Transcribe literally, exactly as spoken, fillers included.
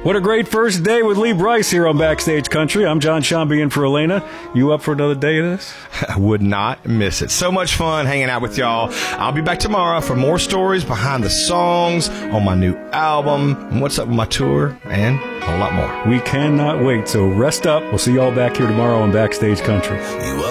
What a great first day with Lee Brice here on Backstage Country. I'm John Shambi in for Elena. You up for another day of this? I would not miss it. So much fun hanging out with y'all. I'll be back tomorrow for more stories behind the songs on my new album, and what's up with my tour, and a whole lot more. We cannot wait. So rest up. We'll see y'all back here tomorrow on Backstage Country.